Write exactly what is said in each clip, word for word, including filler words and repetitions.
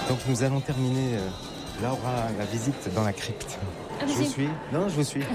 Donc nous allons terminer, euh, Laura, la visite dans la crypte. Allez-y. Je vous suis ? Non, je vous suis.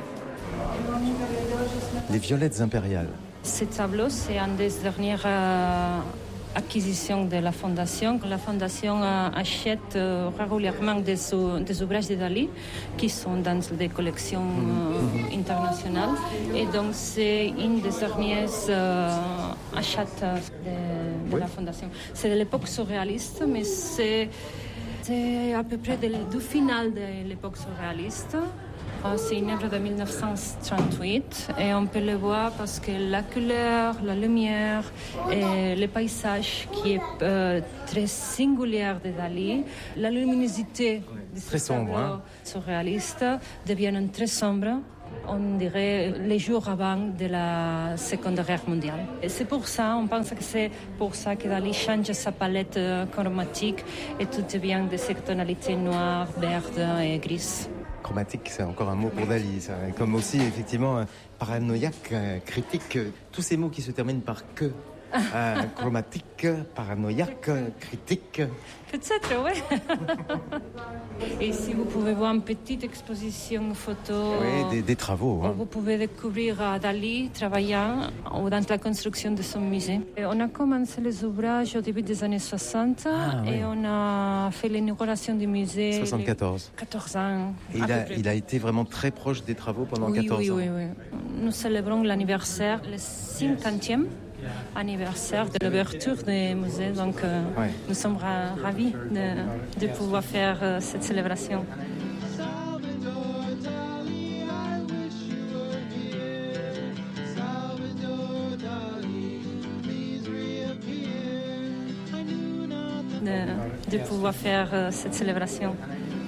Les violettes impériales. Ce tableau, c'est une des dernières euh, acquisitions de la Fondation. La Fondation euh, achète euh, régulièrement des, des ouvrages de Dali qui sont dans des collections euh, internationales. Et donc, c'est une des dernières euh, achats de, de oui. la Fondation. C'est de l'époque surréaliste, mais c'est, c'est à peu près de, du final de l'époque surréaliste. C'est une œuvre de dix-neuf cent trente-huit et on peut le voir parce que la couleur, la lumière et le paysage qui est euh, très singulier de Dali, la luminosité de ce très sombre, hein. surréaliste deviennent très sombres. On dirait les jours avant de la Seconde Guerre mondiale. Et c'est pour ça, on pense que c'est pour ça que Dali change sa palette chromatique et tout devient de ces tonalités noires, vertes et grises. Chromatique, c'est encore un mot pour Dali, ça. Comme aussi effectivement euh, paranoïaque, euh, critique, euh, tous ces mots qui se terminent par que. Euh, chromatique, paranoïaque, critique. Peut-être, oui. Et ici, vous pouvez voir une petite exposition photo. Oui, des, des travaux. Hein. Vous pouvez découvrir Dali travaillant dans la construction de son musée. Et on a commencé les ouvrages au début des années soixante ah, et oui. On a fait l'inauguration du musée. soixante-quatorze. quatorze ans. Et il a, il a été vraiment très proche des travaux pendant oui, quatorze oui, ans. Oui, oui, oui. Nous célébrons l'anniversaire, le cinquantième anniversaire de l'ouverture du musée. Donc, euh, ouais. Nous sommes ra- ravis de, de pouvoir faire euh, cette célébration. De, de pouvoir faire euh, cette célébration.